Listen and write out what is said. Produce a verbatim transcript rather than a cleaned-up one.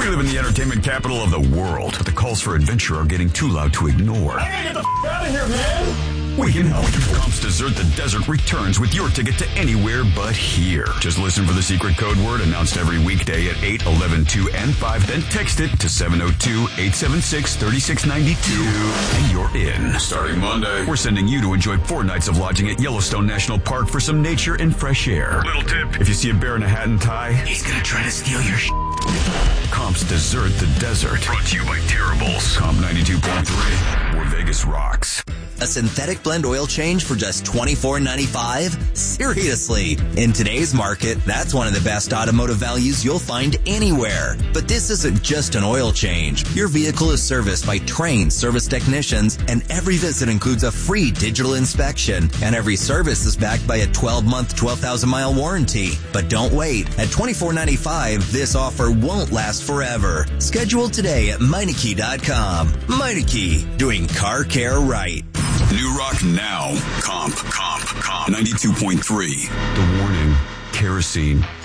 We live in the entertainment capital of the world, but the calls for adventure are getting too loud to ignore. I gotta get the f*** out of here, man! We can help. Comp's Dessert the Desert returns with your ticket to anywhere but here. Just listen for the secret code word announced every weekday at eight, eleven, two, and five. Then text it to seven oh two, eight seven six, three six nine two, and you're in. Starting Monday, we're sending you to enjoy four nights of lodging at Yellowstone National Park for some nature and fresh air. Little tip, if you see a bear in a hat and tie, he's gonna try to steal your sh**. Comp's Dessert the Desert. Brought to you by Terribles. Comp ninety-two point three, where Vegas rocks. A synthetic blend oil change for just twenty-four ninety-five? Seriously. In today's market, that's one of the best automotive values you'll find anywhere. But this isn't just an oil change. Your vehicle is serviced by trained service technicians, and every visit includes a free digital inspection, and every service is backed by a twelve-month, twelve thousand mile warranty. But don't wait. At twenty-four ninety-five, this offer won't last forever. Schedule today at Meineke dot com. Meineke, doing car care right. New Rock now. Comp, comp, comp. ninety-two point three. The warning. Kerosene